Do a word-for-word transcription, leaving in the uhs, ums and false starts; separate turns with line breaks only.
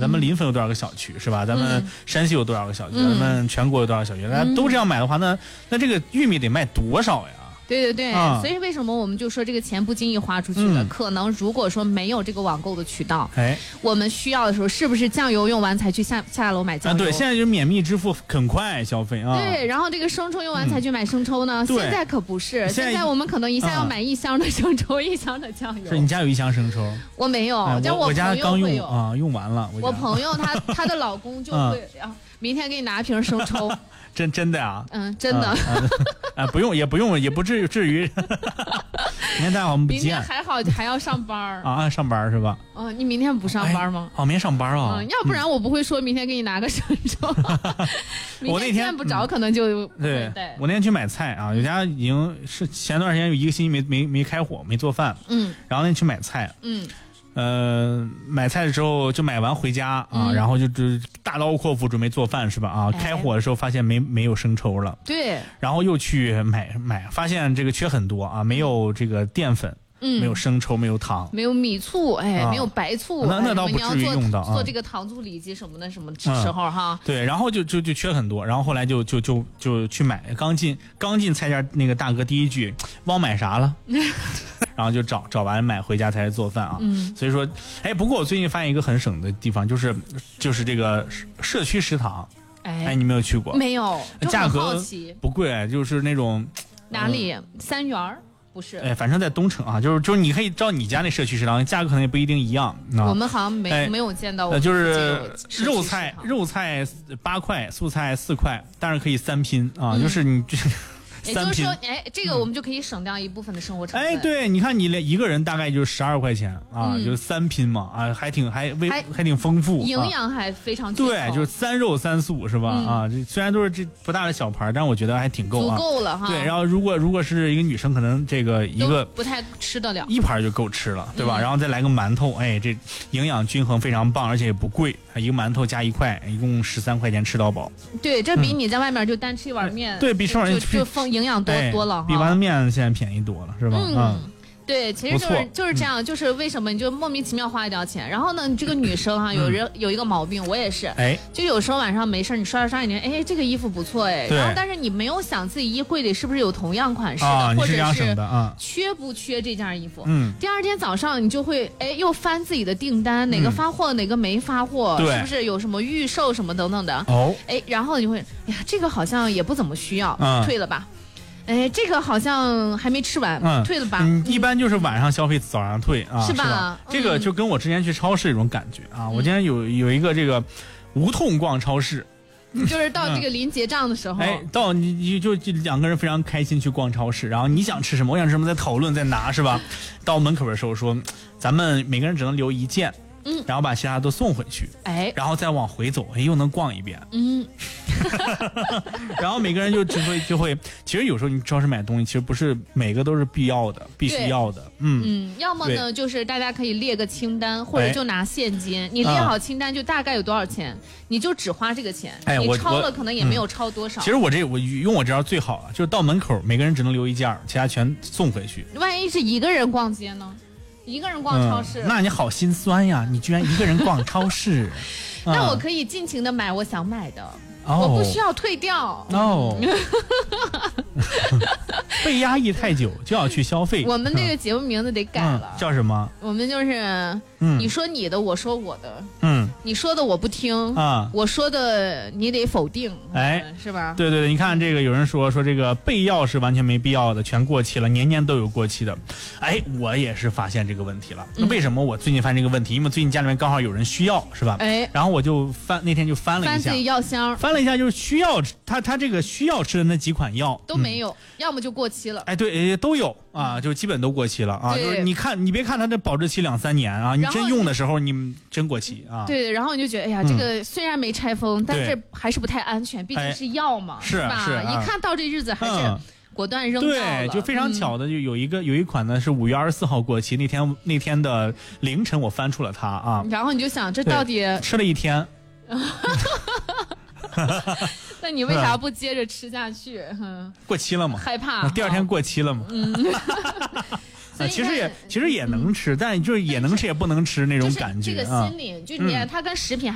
咱们临汾有多少个小区是吧？咱们山西有多少个小区？
嗯、
咱们全国有多少小区？大家都这样买的话，那那这个玉米得卖多少呀？
对对对、啊，所以为什么我们就说这个钱不经意花出去了？嗯、可能如果说没有这个网购的渠道，哎，我们需要的时候是不是酱油用完才去下下楼买酱油？
啊，对，现在就是免密支付，很快消费啊。
对，然后这个生抽用完才去买生抽呢？嗯、现在可不是，现在我们可能一下要买一箱的生抽，啊、一箱的酱油。
是你家有一箱生抽？
我没有，
哎、
但
我我家刚用
啊，
用完了。
我, 我朋友她她的老公就会啊，明天给你拿一瓶生抽。
真真的啊？
嗯，真的。
啊、呃，不用，也不用，也不至于至于。明天大家我们不见。
明天还好，还要上班
啊，上班是吧？
哦，你明天不上班吗？
哦，明天上班啊、
嗯。要不然我不会说明天给你拿个生抽。
我那天
见不着，可能就
对。我那天去买菜啊，有家已经是前段时间有一个星期没没没开火，没做饭。
嗯。
然后那天去买菜。
嗯。
呃，买菜的时候就买完回家啊，
嗯、
然后就就大刀阔斧准备做饭是吧？啊，
哎、
开火的时候发现没没有生抽了，
对，
然后又去买买，发现这个缺很多啊，没有这个淀粉，
嗯，
没有生抽，没有糖，
没有米醋，哎，啊、没有白醋，
那那倒不至于用到
啊。做这个糖醋里脊什么的什么时候、嗯、哈？
对，然后就就就缺很多，然后后来就就就就去买，刚进刚进菜店那个大哥第一句忘买啥了。然后就找找完买回家才做饭啊，
嗯，
所以说，哎，不过我最近发现一个很省的地方，就是就是这个社区食堂，
哎，
哎，你没有去过？
没有，
价格不贵，就是那种
哪里、呃、三元不是？
哎，反正在东城啊，就是就是你可以照你家那社区食堂，价格可能也不一定一样。
我们好像没、哎、没有见到我，
就是肉菜肉菜八块，素菜四块，但是可以三拼啊，
嗯、
就是你。
也就是说，哎，这个我们就可以省掉一部分的生活成本。
哎，对，你看你连一个人大概就十二块钱啊，
嗯、
就是三拼嘛，啊，还挺还微还, 还挺丰富，
营养还非常
对，就是三肉三素是吧？
嗯、
啊，这虽然都是这不大的小盘，但我觉得还挺够啊，
足够了哈。
对，然后如果如果是一个女生，可能这个一个
不太吃得了，
一盘就够吃了，对吧？
嗯、
然后再来个馒头，哎，这营养均衡非常棒，而且也不贵，一个馒头加一块，一共十三块钱吃到饱。
对，这比你在外面就单吃一碗面，
嗯、对比吃碗面
就丰营养多、
哎、
多了。
比碗面现在便宜多了，是吧？
嗯，
嗯
对，其实就是就是这样，就是为什么你就莫名其妙花一点钱，然后呢，你这个女生哈、啊，有人有一个毛病，我也是，
哎，
就有时候晚上没事，你刷刷刷，你哎，这个衣服不错哎，然后但是你没有想自己衣柜里是不是有同样款式的，
啊、
或者
是啊
缺不缺这件衣服？
嗯，
第二天早上你就会哎又翻自己的订单，哪个发货、嗯、哪个没发货，是不是有什么预售什么等等的？
哦，
哎，然后你就会，哎呀，这个好像也不怎么需要，
嗯、
退了吧。哎，这个好像还没吃完，
嗯，
退了吧？
嗯，一般就是晚上消费，早上退啊，
是吧？
是吧这个就跟我之前去超市一种感觉啊。嗯、我今天有有一个这个无痛逛超市，
你就是到这个临结账的时候，
嗯、哎，到你你就两个人非常开心去逛超市，然后你想吃什么，我想吃什么，在讨论在拿是吧？到门口的时候说，咱们每个人只能留一件。
嗯，
然后把其他都送回去，
哎，
然后再往回走，哎，又能逛一遍，
嗯，
然后每个人就就会就会，其实有时候你超市买东西，其实不是每个都是必要的、必须要的，嗯
嗯，要么呢就是大家可以列个清单，或者就拿现金，哎、你列好清单就大概有多少钱，嗯、你就只花这个钱，
哎，
你超了可能也没有超多少。
嗯、其实我这我用我这招最好了，就是到门口每个人只能留一件，其他全送回去。
万一是一个人逛街呢？一个人逛超市、
嗯，那你好心酸呀！你居然一个人逛超市，
那我可以尽情的买我想买的，
哦、
我不需要退掉。
哦，被压抑太久就要去消费。
我们这个节目名字得改了，
嗯、叫什么？
我们就是，
嗯，
你说你的，我说我的，
嗯，
你说的我不听
啊，
我说的你得否定，
哎，
是吧？
对对对，你看这个有人说说这个备药是完全没必要的，全过期了，年年都有过期的。哎，我也是发现这个问题了。那、嗯、为什么我最近发现这个问题？因为最近家里面刚好有人需要，是吧？
哎，
然后我就翻那天就翻了一下，
翻自己药箱，
翻了一下就是需要他他这个需要吃的那几款药
都没有，嗯、要么就过期了。
哎，对，都有啊，就基本都过期了啊。就是你看，你别看它这保质期两三年啊，你真用的时候你真过期啊。
对，然后你就觉得，哎呀，这个虽然没拆封，嗯、但是还是不太安全，毕竟是药嘛，
哎、是
吧？
是、
啊，一看到这日子还是。嗯果断扔掉了。
对，就非常巧的，就有一个、嗯、有一款呢是五月二十四号过期，那天那天的凌晨我翻出了它啊，
然后你就想这到底
吃了一天，
那你为啥不接着吃下去？嗯、
过期了嘛？
害怕，
第二天过期了嘛？嗯。啊，其实也其实也能吃，嗯、但就是也能吃也不能吃那种感觉。
就是、这个心理，啊、就你、嗯、它跟食品。